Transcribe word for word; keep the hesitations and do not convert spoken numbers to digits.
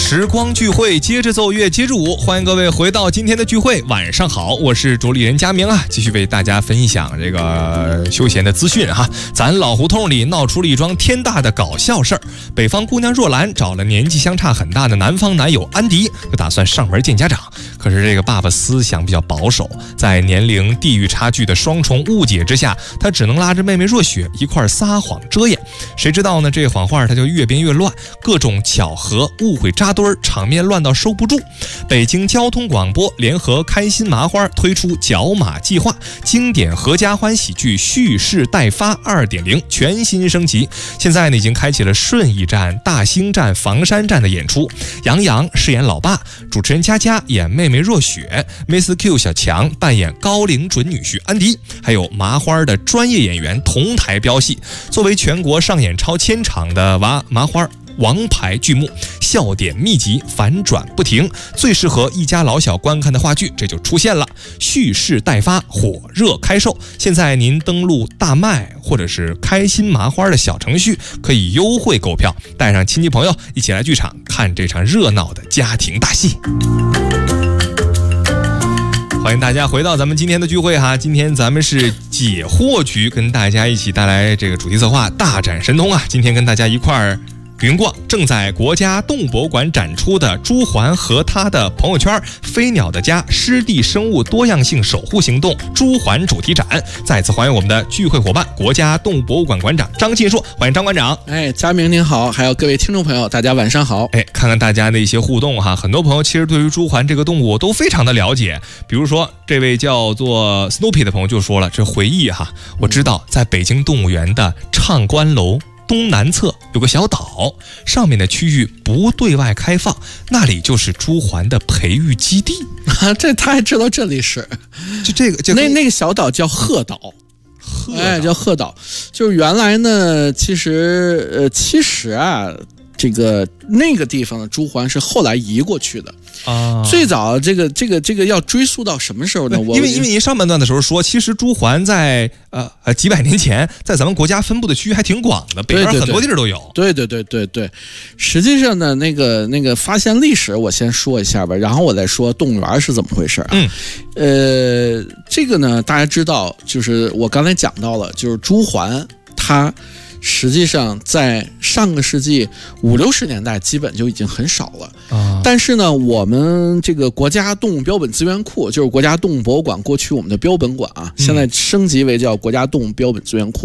时光聚会，接着奏乐，接着舞，欢迎各位回到今天的聚会。晚上好，我是主理人佳明啊，继续为大家分享这个休闲的资讯哈。咱老胡同里闹出了一桩天大的搞笑事儿，北方姑娘若兰找了年纪相差很大的南方男友安迪，就打算上门见家长。可是这个爸爸思想比较保守，在年龄、地域差距的双重误解之下，他只能拉着妹妹若雪一块撒谎遮掩。谁知道呢？这个谎话他就越编越乱，各种巧合、误会扎堆儿，场面乱到收不住。北京交通广播联合开心麻花推出角马计划，经典合家欢喜剧蓄势待发 二点零 全新升级。现在呢，已经开启了顺义站、大兴站、房山站的演出。杨洋饰演老爸，主持人佳佳演妹妹若雪 ，Miss Q 小强扮演高龄准女婿安迪，还有麻花的专业演员同台飙戏。作为全国上演超千场的娃麻花王牌剧目，笑点密集，反转不停，最适合一家老小观看的话剧这就出现了。蓄势待发，火热开售。现在您登录大麦或者是开心麻花的小程序，可以优惠购票，带上亲戚朋友一起来剧场看这场热闹的家庭大戏。欢迎大家回到咱们今天的聚会哈，今天咱们是解惑局，跟大家一起带来这个主题策划大展神通啊，今天跟大家一块儿云逛正在国家动物博物馆展出的朱鹮和他的朋友圈飞鸟的家湿地生物多样性守护行动朱鹮主题展。再次欢迎我们的聚会伙伴国家动物博物馆馆长张进硕，欢迎张馆长。 哎，佳明您好，还有各位听众朋友，大家晚上好。 哎，看看大家的一些互动哈，很多朋友其实对于朱鹮这个动物都非常的了解。比如说这位叫做 Snoopy 的朋友就说了，这回忆哈，我知道在北京动物园的畅观楼东南侧有个小岛，上面的区域不对外开放，那里就是朱鹮的培育基地。 啊，这他还知道这里是？ 就这个，就那那个小岛叫鹤岛。 鹤岛哎，叫鹤岛，就是原来呢，其实呃，其实啊，这个那个地方的朱鹮是后来移过去的。啊，最早这个这个这个要追溯到什么时候呢？我因为因为您上半段的时候说，其实朱鹮在呃呃几百年前，在咱们国家分布的区域还挺广的，北边很多地儿都有。 对对对对对，实际上呢，那个那个发现历史我先说一下吧，然后我再说动物园是怎么回事啊？嗯，呃，这个呢，大家知道，就是我刚才讲到了，就是朱鹮它实际上在上个世纪五六十年代基本就已经很少了。啊，但是呢，我们这个国家动物标本资源库，就是国家动物博物馆过去我们的标本馆啊，现在升级为叫国家动物标本资源库。